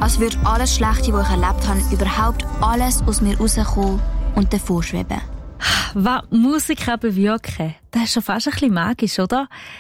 Als würde alles Schlechte, was ich erlebt habe, überhaupt alles aus mir rauskommen und davor schweben. Was Musik bewirken, das ist schon fast ein bisschen magisch, oder?